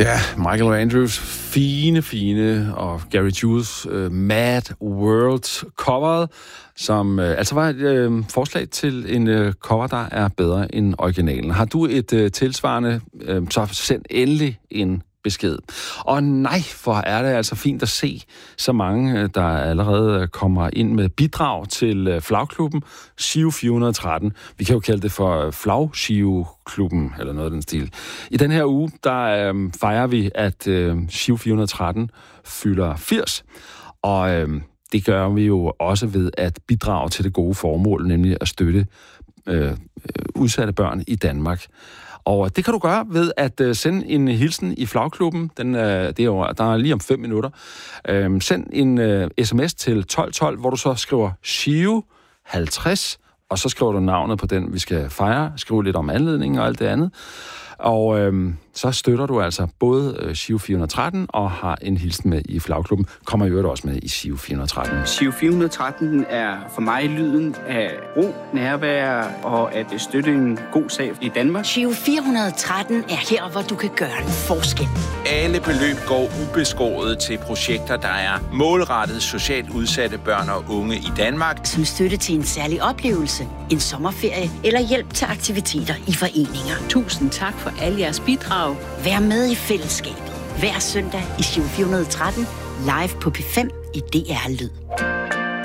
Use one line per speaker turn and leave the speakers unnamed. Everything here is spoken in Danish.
Ja, Michael Andrews fine og Gary Jules Mad World coveret, som altså var et forslag til en cover, der er bedre end originalen. Har du et tilsvarende, så send endelig en besked. Og nej, for er det altså fint at se så mange, der allerede kommer ind med bidrag til Flagklubben Giro 413. Vi kan jo kalde det for Flagskiveklubben, eller noget af den stil. I den her uge, der fejrer vi, at Giro 413 fylder 80, og det gør vi jo også ved at bidrage til det gode formål, nemlig at støtte udsatte børn i Danmark. Og det kan du gøre ved at sende en hilsen i Flagklubben. Der er lige om 5 minutter. Send en sms til 1212, hvor du så skriver Giro 50, og så skriver du navnet på den, vi skal fejre. Skriv lidt om anledningen og alt det andet. Og så støtter du altså både Giro 413 og har en hilsen med i Flagklubben. Kommer i øvrigt også med i Giro 413.
Giro 413 er for mig lyden af ro, nærvær og at støtte en god sag i Danmark.
Giro 413 er her, hvor du kan gøre en forskel.
Alle beløb går ubeskåret til projekter, der er målrettet socialt udsatte børn og unge i Danmark.
Som støtte til en særlig oplevelse, en sommerferie eller hjælp til aktiviteter i foreninger.
Tusind tak for alle jeres bidrag.
Vær med i fællesskabet. Hver søndag i Giro 413 live på P5 i DR Lyd.